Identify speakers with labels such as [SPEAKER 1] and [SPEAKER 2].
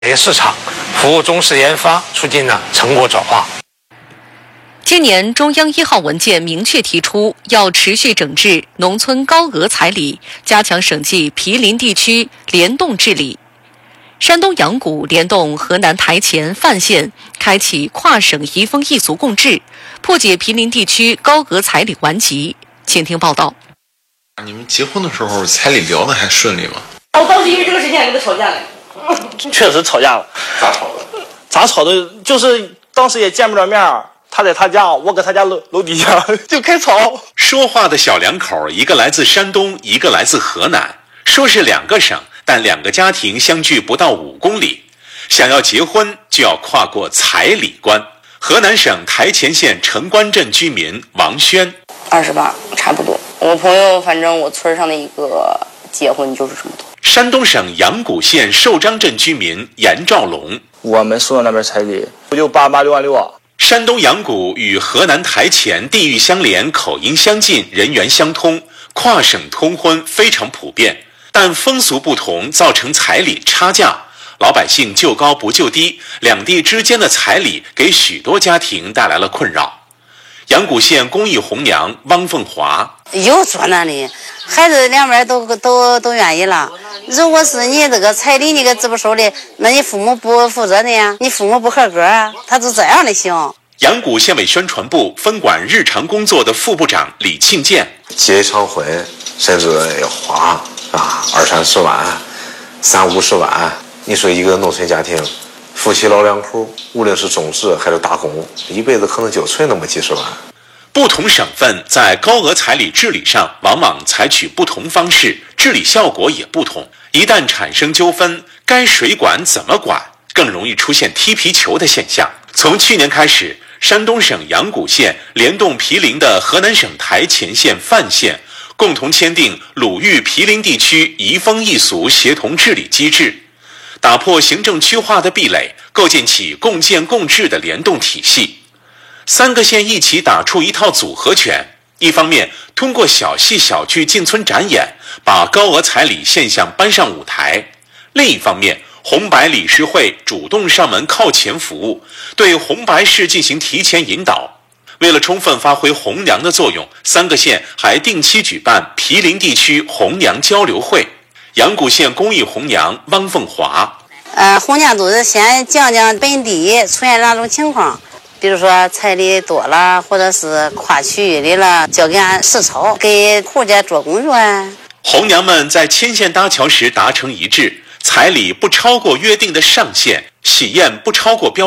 [SPEAKER 1] 业市场，服务中试研发，促进了成果转化。
[SPEAKER 2] 今年中央1号文件明确提出，要持续整治农村高额彩礼，加强省际毗邻地区联动治理。山东阳谷联动河南台前、范县，开启跨省移风易俗共治，破解毗邻地区高额彩礼顽疾。请听报道。
[SPEAKER 3] 你们结婚的时候彩礼聊得还顺利吗？
[SPEAKER 4] 我当时因为这个事情还跟他吵架了。
[SPEAKER 5] 确实吵架了。
[SPEAKER 3] 咋吵的？
[SPEAKER 5] 咋吵的？就是当时也见不着面，他在他家，我搁他家楼底下就开吵。
[SPEAKER 6] 说话的小两口，一个来自山东，一个来自河南，说是2个省，但2个家庭相距不到5公里，想要结婚就要跨过彩礼关。河南省台前县城关镇居民王轩
[SPEAKER 7] ，28差不多。我朋友反正我村上的一个结婚就是这么多。
[SPEAKER 6] 山东省阳谷县寿张镇居民严兆龙，
[SPEAKER 5] 我们宿舍那边彩礼不就88、6万6啊。
[SPEAKER 6] 山东阳谷与河南台前地域相连，口音相近，人员相通，跨省通婚非常普遍，但风俗不同，造成彩礼差价，老百姓就高不就低，两地之间的彩礼给许多家庭带来了困扰。阳谷县公益红娘汪凤华，
[SPEAKER 7] 有做那的，孩子两边都愿意了。如果是你这个彩礼你给支不收的，那你父母不负责的呀，你父母不合格啊，他就这样的行。
[SPEAKER 6] 阳谷县委宣传部分管日常工作的副部长李庆建，
[SPEAKER 8] 结一场婚甚至要花20-30万、30-50万，你说一个农村家庭，夫妻老两口，无论是种植还是打工，一辈子可能就存那么几十万。
[SPEAKER 6] 不同省份在高额彩礼治理上往往采取不同方式，治理效果也不同。一旦产生纠纷，该谁管怎么管，更容易出现踢皮球的现象。从去年开始，山东省阳谷县联动毗邻的河南省台前县、范县，共同签订鲁豫毗邻地区移风易俗协同治理机制，打破行政区划的壁垒，构建起共建共治的联动体系。3个县一起打出一套组合拳，一方面通过小戏小剧进村展演，把高额彩礼现象搬上舞台；另一方面，红白理事会主动上门靠前服务，对红白事进行提前引导。为了充分发挥红娘的作用，3个县还定期举办毗邻地区红娘交流会。阳谷县公益红娘汪凤华，
[SPEAKER 7] 红娘都是先讲讲本地出现哪种情况，比如说彩礼多了，或者是跨区域的了，交给俺实操，给户家做工作啊。
[SPEAKER 6] 红娘们在牵线搭桥时达成一致，彩礼不超过约定的上限，喜宴不超过标